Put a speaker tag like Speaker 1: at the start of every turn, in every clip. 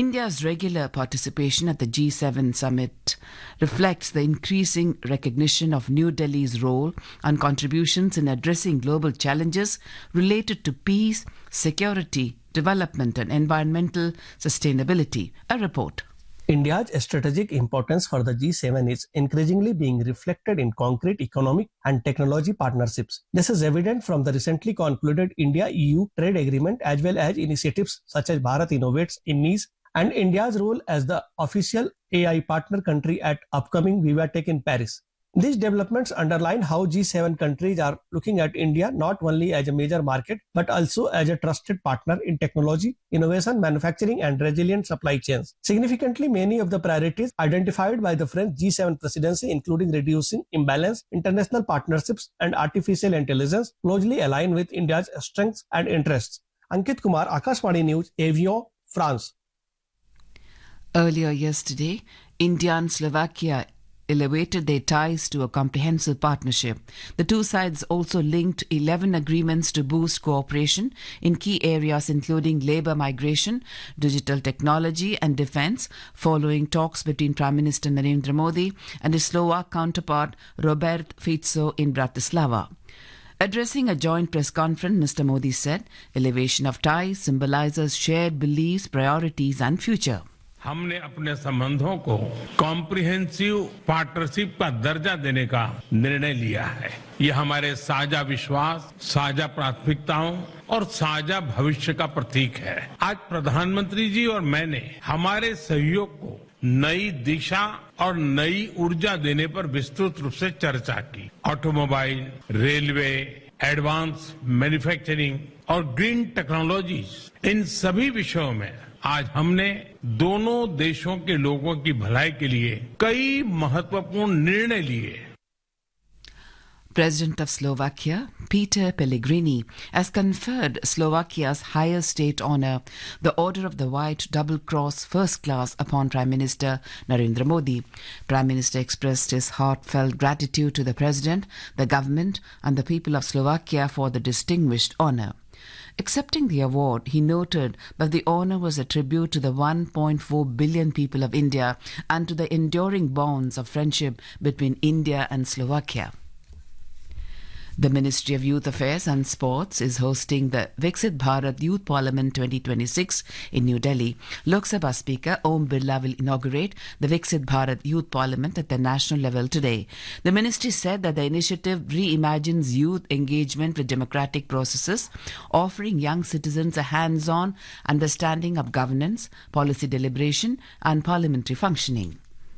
Speaker 1: India's regular participation at the G7 summit reflects the increasing recognition of New Delhi's role and contributions in addressing global challenges related to peace, security, development, and environmental sustainability. A report.
Speaker 2: India's strategic importance for the G7 is increasingly being reflected in concrete economic and technology partnerships. This is evident from the recently concluded India-EU trade agreement as well as initiatives such as Bharat Innovates in NIS and India's role as the official AI partner country at upcoming VivaTech in Paris. These developments underline how G7 countries are looking at India not only as a major market but also as a trusted partner in technology, innovation, manufacturing and resilient supply chains. Significantly, many of the priorities identified by the French G7 presidency, including reducing imbalance, international partnerships and artificial intelligence, closely align with India's strengths and interests. Ankit Kumar, Akashvani News, Avion, France.
Speaker 1: Earlier yesterday, India and Slovakia elevated their ties to a comprehensive partnership. The two sides also linked 11 agreements to boost cooperation in key areas including labour migration, digital technology and defence, following talks between Prime Minister Narendra Modi and his Slovak counterpart Robert Fico in Bratislava. Addressing a joint press conference, Mr. Modi said, elevation of ties symbolizes shared beliefs, priorities and future.
Speaker 3: हमने अपने संबंधों को comprehensive partnership का दर्जा देने का निर्णय लिया है। यह हमारे साझा विश्वास, साझा प्राथमिकताओं और साझा भविष्य का प्रतीक है। आज प्रधानमंत्री जी और मैंने हमारे सहयोग को नई दिशा और नई ऊर्जा देने पर विस्तृत रूप से चर्चा की। ऑटोमोबाइल, रेलवे, एडवांस मैन्युफैक्चरिंग और ग्रीन टेक्नोलॉजीज, इन सभी विषयों में आज हमने दोनों देशों के लोगों की भलाई के लिए कई महत्वपूर्ण निर्णय लिए।
Speaker 1: President of Slovakia, Peter Pellegrini, has conferred Slovakia's highest state honour, the Order of the White Double Cross First Class, upon Prime Minister Narendra Modi. Prime Minister expressed his heartfelt gratitude to the President, the government and the people of Slovakia for the distinguished honour. Accepting the award, he noted that the honour was a tribute to the 1.4 billion people of India and to the enduring bonds of friendship between India and Slovakia. The Ministry of Youth Affairs and Sports is hosting the Viksit Bharat Youth Parliament 2026 in New Delhi. Lok Sabha Speaker Om Birla will inaugurate the Viksit Bharat Youth Parliament at the national level today. The ministry said that the initiative reimagines youth engagement with democratic processes, offering young citizens a hands-on understanding of governance, policy deliberation and parliamentary functioning.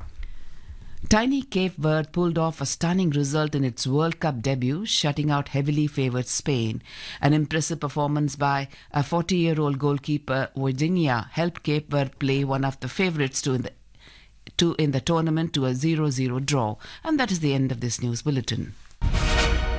Speaker 1: Tiny Cape Verde pulled off a stunning result in its World Cup debut, shutting out heavily favoured Spain. An impressive performance by a 40-year-old goalkeeper, Virginia, helped Cape Verde play one of the favourites in the tournament to a 0-0 draw. And that is the end of this news bulletin.